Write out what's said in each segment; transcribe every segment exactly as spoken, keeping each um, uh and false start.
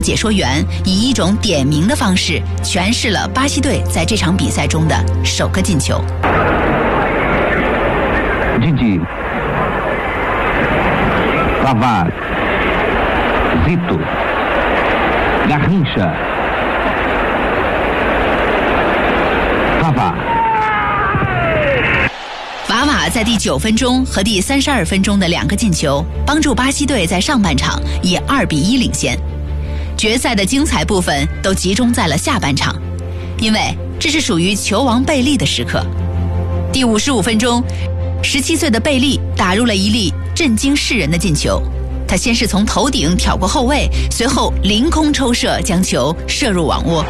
解说员以一种点名的方式诠释了巴西队在这场比赛中的首个进球。 Gigi, Pavard, Zito, Garrincha, Pavard。 瓦瓦在第九分钟和第三十二分钟的两个进球，帮助巴西队在上半场以二比一领先。决赛的精彩部分都集中在了下半场，因为这是属于球王贝利的时刻。第五十五分钟，十七岁的贝利打入了一粒震惊世人的进球。他先是从头顶挑过后卫，随后凌空抽射将球射入网窝。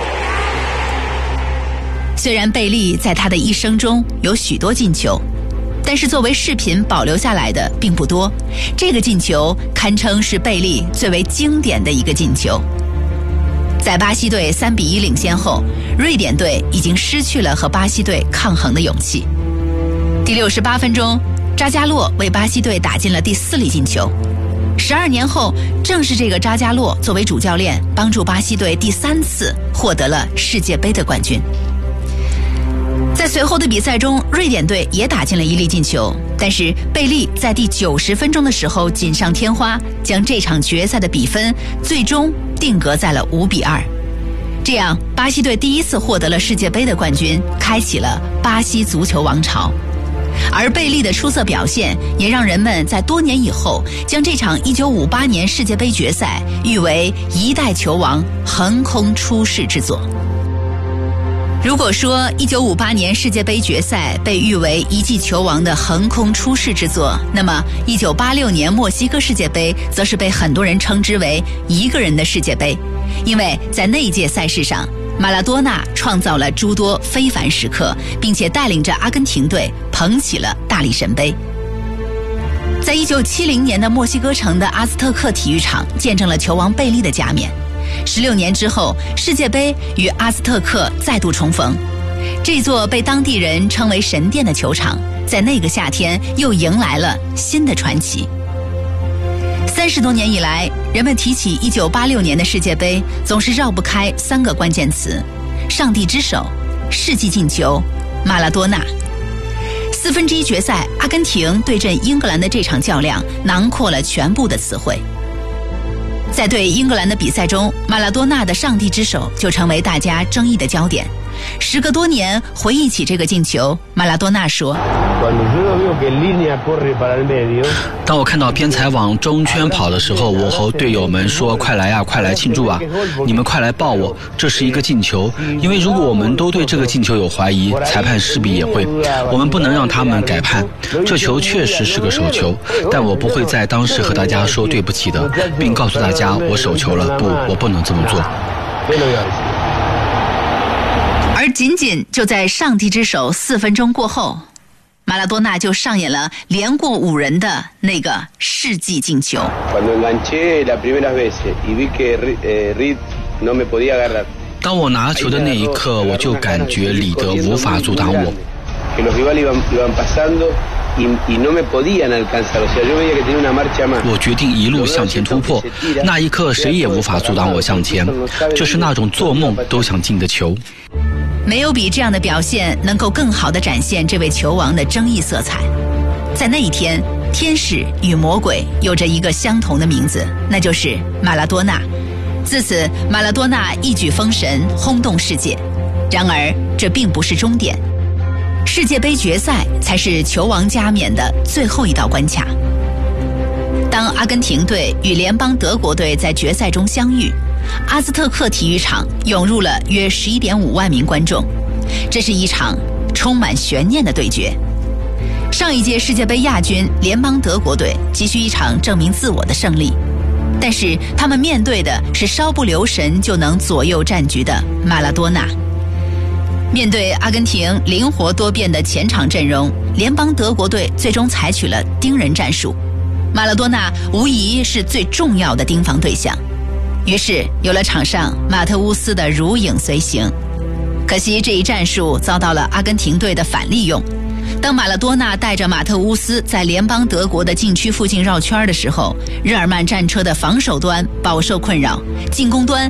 虽然贝利在他的一生中有许多进球，但是作为视频保留下来的并不多。这个进球堪称是贝利最为经典的一个进球。在巴西队三比一领先后，瑞典队已经失去了和巴西队抗衡的勇气。第六十八分钟，扎加洛为巴西队打进了第四粒进球。十二年后，正是这个扎加洛作为主教练，帮助巴西队第三次获得了世界杯的冠军。在随后的比赛中，瑞典队也打进了一粒进球，但是贝利在第九十分钟的时候锦上添花，将这场决赛的比分最终定格在了五比二。这样，巴西队第一次获得了世界杯的冠军，开启了巴西足球王朝。而贝利的出色表现，也让人们在多年以后将这场一九五八年世界杯决赛誉为一代球王横空出世之作。如果说一九五八年世界杯决赛被誉为一记球王的横空出世之作，那么一九八六年墨西哥世界杯则是被很多人称之为一个人的世界杯，因为在那一届赛事上，马拉多纳创造了诸多非凡时刻，并且带领着阿根廷队捧起了大力神杯。在一九七零年的墨西哥城的阿兹特克体育场见证了球王贝利的加冕。十六年之后，世界杯与阿兹特克再度重逢，这座被当地人称为神殿的球场，在那个夏天又迎来了新的传奇。三十多年以来，人们提起一九八六年的世界杯，总是绕不开三个关键词：上帝之手、世纪进球、马拉多纳。四分之一决赛，阿根廷对阵英格兰的这场较量囊括了全部的词汇。在对英格兰的比赛中，马拉多纳的上帝之手就成为大家争议的焦点。时隔多年，回忆起这个进球，马拉多纳说： 当我看到边裁往中圈跑的时候，我和队友们说：快来呀，快来庆祝啊，你们快来抱我，这是一个进球。因为如果我们都对这个进球有怀疑，裁判势必也会，我们不能让他们改判。这球确实是个手球，但我不会在当时和大家说对不起的，并告诉大家我手球了，不，我不能这么做。 而仅仅就在上帝之手四分钟过后，马拉多纳就上演了连过五人的那个世纪进球。 当我拿球的那一刻，我就感觉里德无法阻挡我。我决定一路向前突破，那一刻谁也无法阻挡我向前，这是那种做梦都想进的球。 没有比这样的表现能够更好地展现这位球王的争议色彩。在那一天，天使与魔鬼有着一个相同的名字，那就是马拉多纳。自此，马拉多纳一举封神，轰动世界。然而，这并不是终点。世界杯决赛才是球王加冕的最后一道关卡。当阿根廷队与联邦德国队在决赛中相遇，阿兹特克体育场涌入了约十一点五万名观众，这是一场充满悬念的对决。上一届世界杯亚军联邦德国队急需一场证明自我的胜利，但是他们面对的是稍不留神就能左右战局的马拉多纳。面对阿根廷灵活多变的前场阵容，联邦德国队最终采取了盯人战术，马拉多纳无疑是最重要的盯防对象。于是有了场上马特乌斯的如影随形。可惜这一战术遭到了阿根廷队的反利用， 当马拉多纳带着马特乌斯在联邦德国的禁区附近绕圈的时候，日耳曼战车的防守端饱受困扰，进攻端